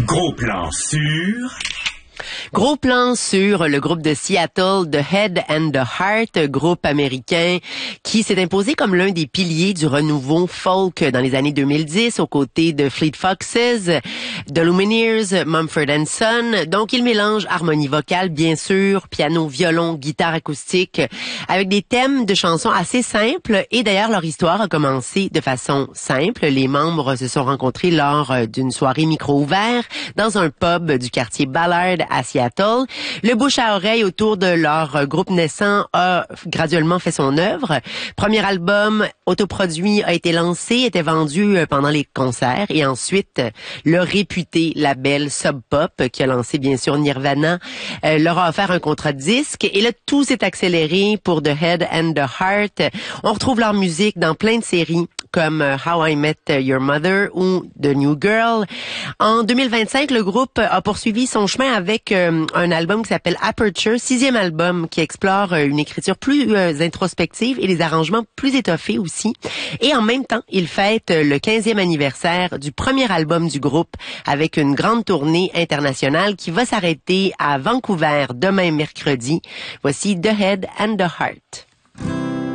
Gros plan sur... Gros plan sur le groupe de Seattle, The Head and the Heart, groupe américain qui s'est imposé comme l'un des piliers du renouveau folk dans les années 2010 aux côtés de Fleet Foxes, The Lumineers, Mumford & Son. Donc, il mélange harmonie vocale, bien sûr, piano, violon, guitare acoustique, avec des thèmes de chansons assez simples. Et d'ailleurs, leur histoire a commencé de façon simple. Les membres se sont rencontrés lors d'une soirée micro ouvert dans un pub du quartier Ballard à Seattle. Le bouche à oreille autour de leur groupe naissant a graduellement fait son œuvre. Premier album autoproduit a été lancé, était vendu pendant les concerts et ensuite le réputé label Sub Pop qui a lancé bien sûr Nirvana leur a offert un contrat de disque et là tout s'est accéléré pour The Head and the Heart. On retrouve leur musique dans plein de séries comme How I Met Your Mother ou The New Girl. En 2025, le groupe a poursuivi son chemin avec un album qui s'appelle Aperture, 6e album qui explore une écriture plus introspective et des arrangements plus étoffés aussi. Et en même temps, il fête le 15e anniversaire du premier album du groupe avec une grande tournée internationale qui va s'arrêter à Vancouver demain mercredi. Voici The Head and the Heart.